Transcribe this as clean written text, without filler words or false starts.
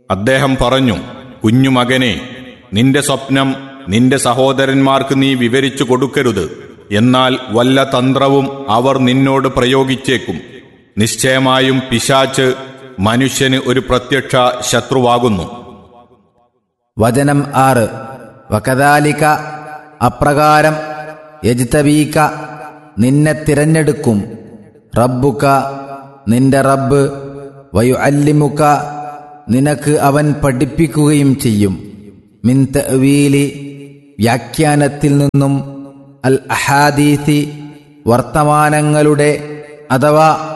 അദ്ദേഹം പറഞ്ഞു, കുഞ്ഞുമകനെ, നിന്റെ സ്വപ്നം നിന്റെ സഹോദരന്മാർക്ക് നീ വിവരിച്ചു കൊടുക്കരുത്. എന്നാൽ വല്ല തന്ത്രവും അവർ നിന്നോട് പ്രയോഗിച്ചേക്കും. നിശ്ചയമായും പിശാച് മനുഷ്യന് ഒരു പ്രത്യക്ഷ ശത്രുവാകുന്നു. വചനം 6. വകദാലിക, അപ്രകാരം, യജ്തബീക, നിന്നെ തിരഞ്ഞെടുക്കും, റബ്ബുക, നിന്റെ റബ്ബ്, വയുഅല്ലിമുക, നിനക്ക് അവൻ പഠിപ്പിക്കുകയും ചെയ്യും, മിൻ തഅ്വീലി, വ്യാഖ്യാനത്തിൽ നിന്നും, അൽ അഹാദീസി, വർത്തമാനങ്ങളുടെ അഥവാ